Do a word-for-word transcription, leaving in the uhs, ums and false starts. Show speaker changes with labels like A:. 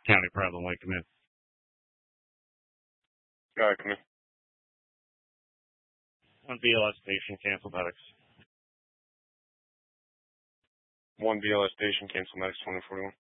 A: County problem, like, come in.
B: All right, come in.
A: One B L S station, cancel medics.
B: One B L S station, cancel medics twenty forty-one.